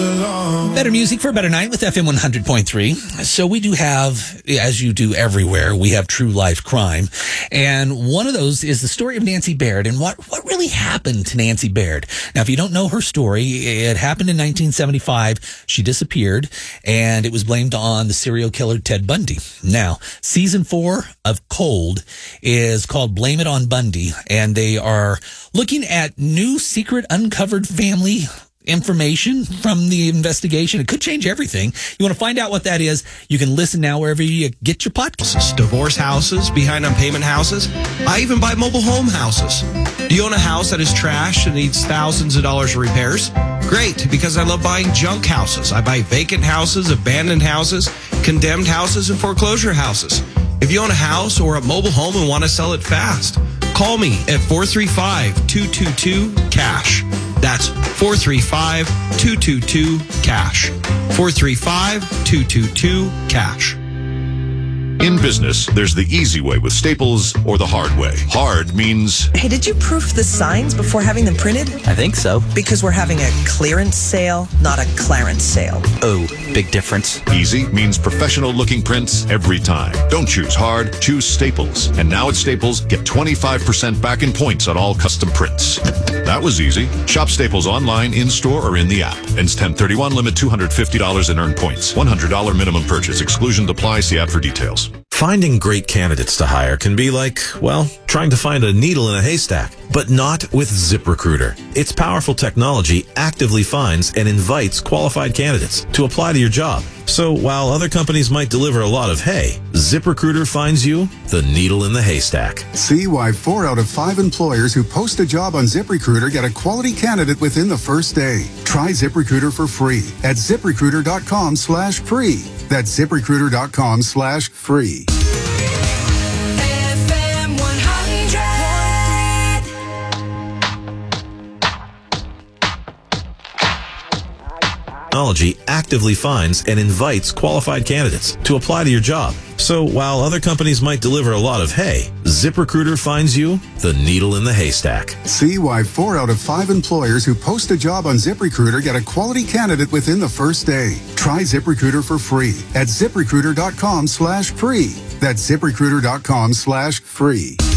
Better music for a better night with FM 100.3. So we do have, as you do everywhere, we have true life crime. And one of those is the story of Nancy Baird and what really happened to Nancy Baird. Now, if you don't know her story, it happened in 1975. She disappeared and it was blamed on the serial killer Ted Bundy. Now, season 4 of Cold is called Blame It on Bundy, and they are looking at new secret uncovered family information from the investigation. It could change everything. You want to find out what that is? You can listen now wherever you get your podcasts. Divorce houses, behind on payment houses. I even buy mobile home houses. Do you own a house that is trashed and needs thousands of dollars of repairs? Great, because I love buying junk houses. I buy vacant houses, abandoned houses, condemned houses, and foreclosure houses. If you own a house or a mobile home and want to sell it fast, call me at 435-222-CASH. That's 435-222-CASH. 435-222-CASH. In business, there's the easy way with Staples or the hard way. Hard means... Hey, did you proof the signs before having them printed? I think so. Because we're having a clearance sale, not a Clarence sale. Oh, big difference. Easy means professional-looking prints every time. Don't choose hard, choose Staples. And now at Staples, get 25% back in points on all custom prints. That was easy. Shop Staples online, in-store, or in the app. Ends 10/31, limit $250 in earned points. $100 minimum purchase. Exclusion apply. See ad for details. Finding great candidates to hire can be like, well, trying to find a needle in a haystack, but not with ZipRecruiter. Its powerful technology actively finds and invites qualified candidates to apply to your job. So while other companies might deliver a lot of hay, ZipRecruiter finds you the needle in the haystack. See why 4 out of 5 employers who post a job on ZipRecruiter get a quality candidate within the first day. Try ZipRecruiter for free at ZipRecruiter.com/free. That's ZipRecruiter.com/free. FM 100. Technology actively finds and invites qualified candidates to apply to your job. So while other companies might deliver a lot of hay, ZipRecruiter finds you the needle in the haystack. See why 4 out of 5 employers who post a job on ZipRecruiter get a quality candidate within the first day. Try ZipRecruiter for free at ZipRecruiter.com/free. That's ZipRecruiter.com/free.